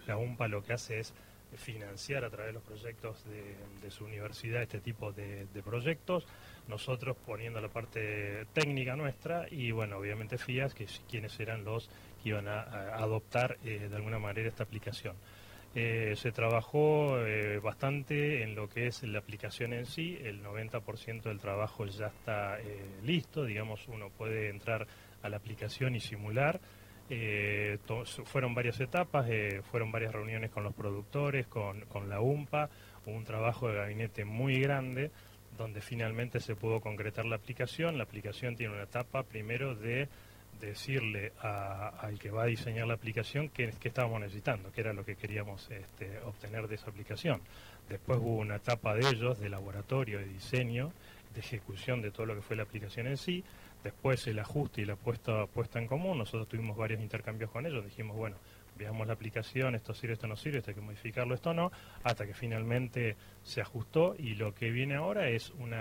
la UMPA lo que hace es financiar a través de los proyectos de su universidad este tipo de proyectos, nosotros poniendo la parte técnica nuestra y bueno, obviamente FIAS, que quienes eran los que iban a adoptar de alguna manera esta aplicación. Se trabajó bastante en lo que es la aplicación en sí, el 90% del trabajo ya está listo, digamos, uno puede entrar a la aplicación y simular. Fueron varias etapas, fueron varias reuniones con los productores, con la UMPA, hubo un trabajo de gabinete muy grande donde finalmente se pudo concretar la aplicación. La aplicación tiene una etapa primero de decirle al que va a diseñar la aplicación qué estábamos necesitando, qué era lo que queríamos obtener de esa aplicación. Después hubo una etapa de ellos, de laboratorio, de diseño, de ejecución de todo lo que fue la aplicación en sí. Después el ajuste y la puesta en común. Nosotros tuvimos varios intercambios con ellos, dijimos, bueno, veamos la aplicación, esto sirve, esto no sirve, esto hay que modificarlo, esto no, hasta que finalmente se ajustó y lo que viene ahora es un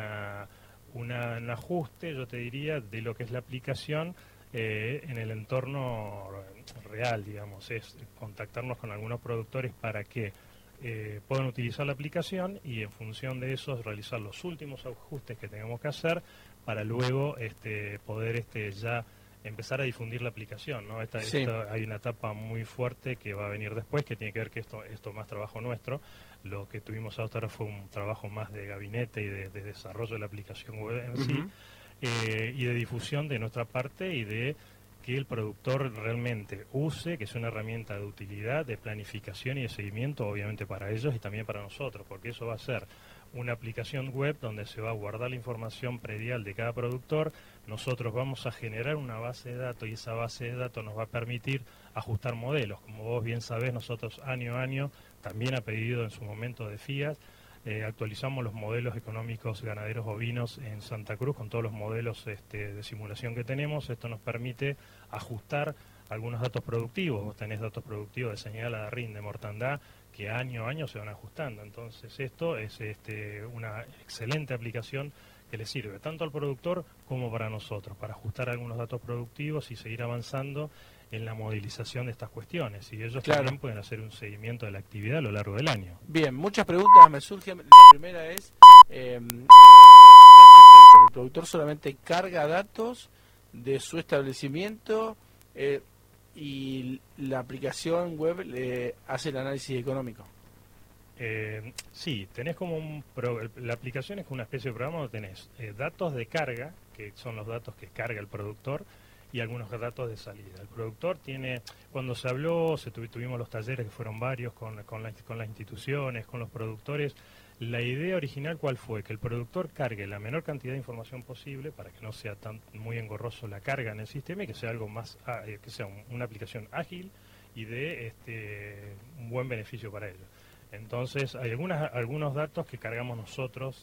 ajuste, yo te diría, de lo que es la aplicación en el entorno real, digamos, es contactarnos con algunos productores para que puedan utilizar la aplicación y en función de eso realizar los últimos ajustes que tengamos que hacer para luego poder ya empezar a difundir la aplicación, ¿no? Hay una etapa muy fuerte que va a venir después, que tiene que ver que esto más trabajo nuestro. Lo que tuvimos hasta ahora fue un trabajo más de gabinete y de desarrollo de la aplicación web en sí, y de difusión de nuestra parte y de que el productor realmente use, que es una herramienta de utilidad, de planificación y de seguimiento, obviamente para ellos y también para nosotros, porque eso va a ser una aplicación web donde se va a guardar la información predial de cada productor. Nosotros vamos a generar una base de datos y esa base de datos nos va a permitir ajustar modelos. Como vos bien sabés, nosotros año a año, también a pedido en su momento de FIAS, actualizamos los modelos económicos ganaderos bovinos en Santa Cruz con todos los modelos de simulación que tenemos. Esto nos permite ajustar algunos datos productivos. Vos tenés datos productivos de señal, de RIN, de mortandad, que año a año se van ajustando. Entonces esto es una excelente aplicación que le sirve tanto al productor como para nosotros, para ajustar algunos datos productivos y seguir avanzando en la modelización de estas cuestiones. Y ellos también pueden hacer un seguimiento de la actividad a lo largo del año. Bien, muchas preguntas me surgen. La primera es, ¿qué hace el productor solamente carga datos de su establecimiento y la aplicación web le hace el análisis económico? Sí, tenés como la aplicación es como una especie de programa donde tenés datos de carga, que son los datos que carga el productor, y algunos datos de salida. El productor tiene, cuando se habló, tuvimos los talleres que fueron varios con las instituciones, con los productores. La idea original, ¿cuál fue? Que el productor cargue la menor cantidad de información posible para que no sea muy engorroso la carga en el sistema y que sea algo más, que sea una aplicación ágil y de un buen beneficio para ellos. Entonces, hay algunos datos que cargamos nosotros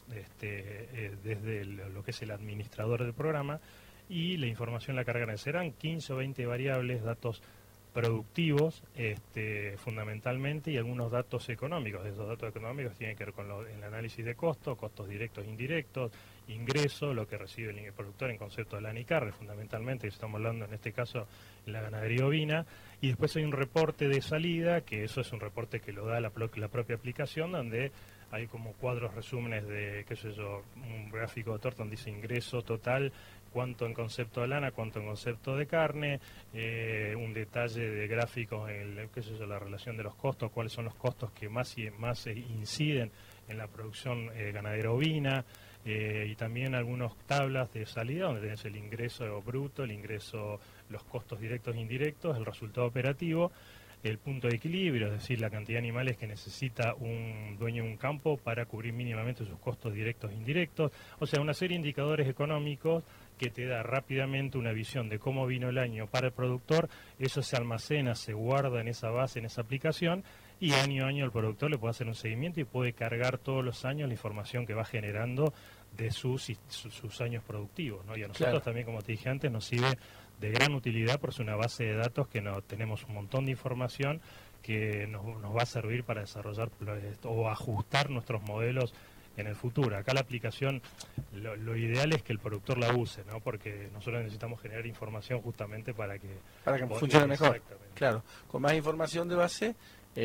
desde lo que es el administrador del programa, y la información la cargan, serán 15 o 20 variables, datos productivos fundamentalmente, y algunos datos económicos. Esos datos económicos tienen que ver con el análisis de costos directos e indirectos, ingreso, lo que recibe el productor en concepto de la ANICAR, fundamentalmente, estamos hablando en este caso en la ganadería ovina, y después hay un reporte de salida, que eso es un reporte que lo da la propia aplicación, donde hay como cuadros resúmenes de, qué sé yo, un gráfico de torta donde dice ingreso total, cuánto en concepto de lana, cuánto en concepto de carne, un detalle de gráficos en qué sé yo, la relación de los costos, cuáles son los costos que más inciden en la producción ganadera ovina, y también algunas tablas de salida donde tenés el ingreso bruto, el ingreso, los costos directos e indirectos, el resultado operativo, el punto de equilibrio, es decir, la cantidad de animales que necesita un dueño de un campo para cubrir mínimamente sus costos directos e indirectos. O sea, una serie de indicadores económicos que te da rápidamente una visión de cómo vino el año para el productor. Eso se almacena, se guarda en esa base, en esa aplicación, y año a año el productor le puede hacer un seguimiento y puede cargar todos los años la información que va generando de sus años productivos, ¿no? Y a nosotros también, como te dije antes, nos sirve de gran utilidad por ser una base de datos que tenemos un montón de información que nos va a servir para desarrollar o ajustar nuestros modelos en el futuro. Acá la aplicación, lo ideal es que el productor la use, ¿no? Porque nosotros necesitamos generar información justamente para que funcione mejor. Claro, con más información de base